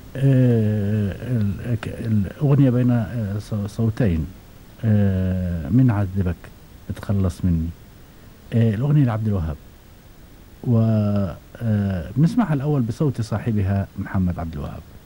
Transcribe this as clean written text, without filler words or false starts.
الأغنية بين صوتين. من عذبك اتخلص مني. الأغنية لعبد الوهاب، وبنسمعها الأول بصوت صاحبها محمد عبد الوهاب.